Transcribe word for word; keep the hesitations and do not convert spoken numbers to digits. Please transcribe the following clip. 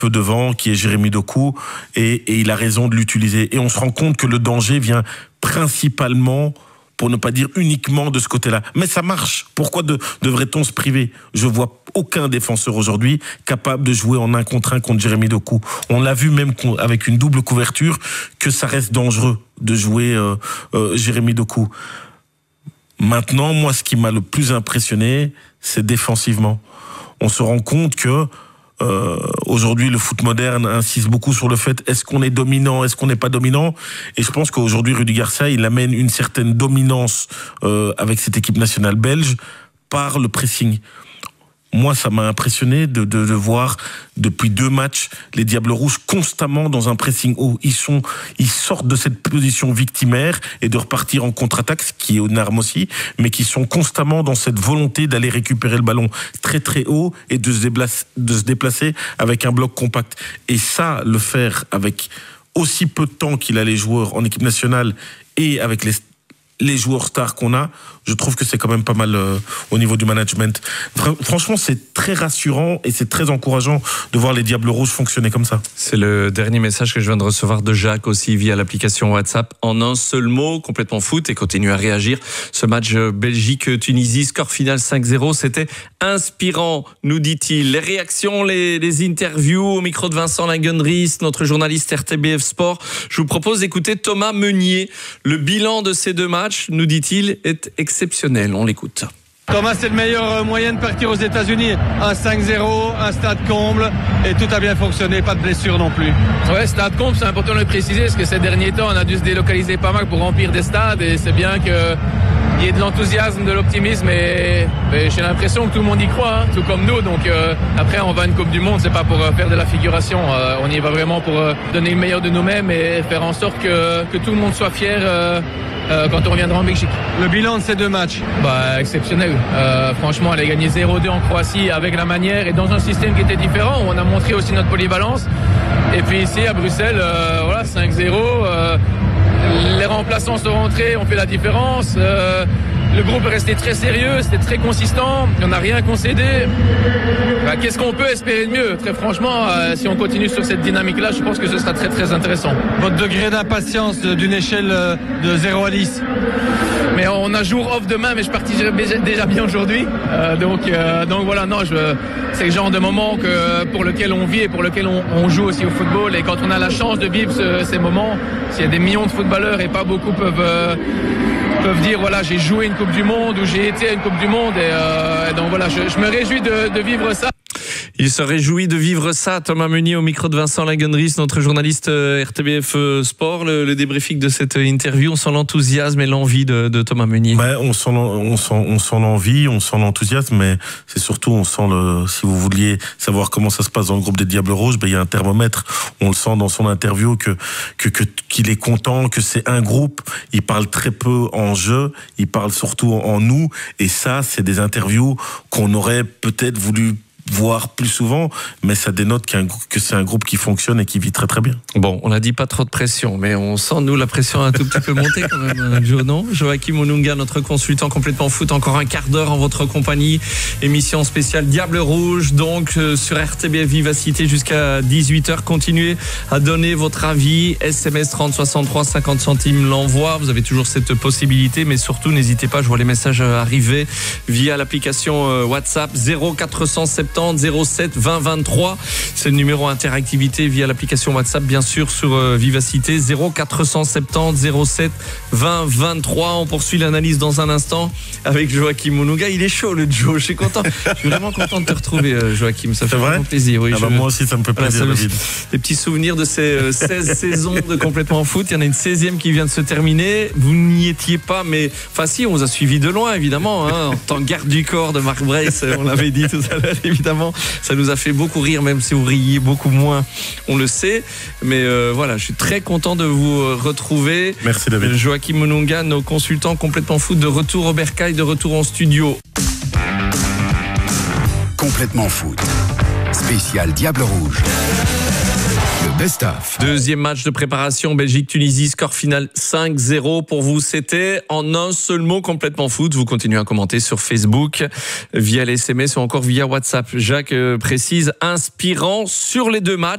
peu devant, qui est Jérémy Doku, et, et il a raison de l'utiliser. Et on se rend compte que le danger vient principalement, pour ne pas dire uniquement, de ce côté-là. Mais ça marche. Pourquoi de, devrait-on se priver ? Je vois aucun défenseur aujourd'hui capable de jouer en un contre un contre Jérémy Doku. On l'a vu même avec une double couverture que ça reste dangereux de jouer euh, euh, Jérémy Doku. Maintenant, moi, ce qui m'a le plus impressionné, c'est défensivement. On se rend compte que Euh, aujourd'hui, le foot moderne insiste beaucoup sur le fait est-ce qu'on est dominant, est-ce qu'on n'est pas dominant. Et je pense qu'aujourd'hui, Rudy Garcia, il amène une certaine dominance euh, avec cette équipe nationale belge par le pressing. Moi, ça m'a impressionné de, de, de voir depuis deux matchs les Diables Rouges constamment dans un pressing haut. Ils sont, ils sortent de cette position victimaire et de repartir en contre-attaque, ce qui est une arme aussi, mais qui sont constamment dans cette volonté d'aller récupérer le ballon très très haut et de se déplacer, de se déplacer avec un bloc compact. Et ça, le faire avec aussi peu de temps qu'il a les joueurs en équipe nationale et avec les les joueurs stars qu'on a, je trouve que c'est quand même pas mal euh, au niveau du management. Fr- franchement, c'est très rassurant et c'est très encourageant de voir les Diables Rouges fonctionner comme ça. C'est le dernier message que je viens de recevoir de Jacques aussi via l'application WhatsApp. En un seul mot, complètement foot, et continue à réagir. Ce match Belgique-Tunisie, score final cinq zéro, c'était inspirant, nous dit-il. Les réactions, les, les interviews au micro de Vincent Lagenries, notre journaliste R T B F Sport. Je vous propose d'écouter Thomas Meunier. Le bilan de ces deux matchs, nous dit-il, est exceptionnel. On l'écoute. Thomas, c'est le meilleur moyen de partir aux États-Unis. Un cinq zéro, un stade comble, et tout a bien fonctionné, pas de blessure non plus. Ouais, stade comble, c'est important de le préciser, parce que ces derniers temps, on a dû se délocaliser pas mal pour remplir des stades, et c'est bien que il y ait de l'enthousiasme, de l'optimisme, et, et j'ai l'impression que tout le monde y croit, hein, tout comme nous. Donc euh, après, on va à une Coupe du Monde, c'est pas pour euh, faire de la figuration. Euh, on y va vraiment pour euh, donner le meilleur de nous-mêmes et faire en sorte que, que tout le monde soit fier euh, euh, quand on reviendra en Belgique. Le bilan de ces deux matchs? Bah, exceptionnel. Euh, franchement, elle a gagné zéro deux en Croatie avec la manière et dans un système qui était différent, où on a montré aussi notre polyvalence. Et puis ici, à Bruxelles, euh, voilà, cinq zéro. Euh, les remplaçants sont rentrés, on fait la différence. Euh, le groupe est resté très sérieux, c'était très consistant, on n'a rien concédé. Bah, qu'est-ce qu'on peut espérer de mieux? Très franchement, euh, si on continue sur cette dynamique-là, je pense que ce sera très très intéressant. Votre degré d'impatience d'une échelle de zéro à dix? Mais on a jour off demain, mais je partirai déjà bien aujourd'hui. Euh, donc, euh, donc voilà, non, je, c'est le genre de moment que, pour lequel on vit et pour lequel on, on joue aussi au football. Et quand on a la chance de vivre ce, ces moments, s'il y a des millions de footballeurs et pas beaucoup peuvent, euh, peuvent dire voilà, j'ai joué une Coupe du Monde ou j'ai été à une Coupe du Monde. Et, euh, et donc voilà, je, je me réjouis de, de vivre ça. Il se réjouit de vivre ça. Thomas Meunier au micro de Vincent Lagenries, notre journaliste R T B F Sport. Le, le débriefing de cette interview, on sent l'enthousiasme et l'envie de, de Thomas Meunier. Ben, on sent, on sent, on sent l'envie, on sent l'enthousiasme, mais c'est surtout, on sent le, si vous vouliez savoir comment ça se passe dans le groupe des Diables Rouges, ben, il y a un thermomètre. On le sent dans son interview que, que, que, qu'il est content, que c'est un groupe. Il parle très peu en jeu, il parle surtout en nous. Et ça, c'est des interviews qu'on aurait peut-être voulu voir plus souvent, mais ça dénote qu'un, que c'est un groupe qui fonctionne et qui vit très très bien. Bon, on n'a dit pas trop de pression, mais on sent, nous, la pression a un tout petit peu monté quand même, Joe, non? Joachim Onunga, notre consultant complètement foot, encore un quart d'heure en votre compagnie. Émission spéciale Diable Rouge, donc euh, sur R T B F Vivacité jusqu'à dix-huit heures. Continuez à donner votre avis. S M S trente soixante-trois, cinquante centimes l'envoi. Vous avez toujours cette possibilité, mais surtout, n'hésitez pas, je vois les messages arriver via l'application euh, WhatsApp zéro quatre cent soixante-dix zéro sept vingt vingt-trois. C'est le numéro interactivité via l'application WhatsApp, bien sûr, sur euh, Vivacité. zéro quatre cent soixante-dix zéro sept vingt vingt-trois. On poursuit l'analyse dans un instant avec Joachim Onunga. Il est chaud, le Joe. Je suis content. Je suis vraiment content de te retrouver, euh, Joachim. Ça fait vraiment plaisir. Oui, ah bah je... Moi aussi, ça me fait plaisir. Voilà, des petits souvenirs de ces euh, seize saisons de complètement foot. Il y en a une seizième qui vient de se terminer. Vous n'y étiez pas, mais enfin si, on vous a suivi de loin, évidemment, hein, en tant que garde du corps de Marc Brace. On l'avait dit tout à l'heure, évidemment. Ça nous a fait beaucoup rire, même si vous riez beaucoup moins, on le sait. Mais euh, voilà, je suis très content de vous retrouver. Merci David. Joachim Onunga, nos consultants complètement foot, de retour au Bercail, de retour en studio. Complètement foot. Spécial Diable Rouge. Le best-of. Deuxième match de préparation, Belgique-Tunisie, score final cinq zéro. Pour vous, c'était en un seul mot complètement foot. Vous continuez à commenter sur Facebook, via les S M S ou encore via WhatsApp. Jacques précise, inspirant sur les deux matchs.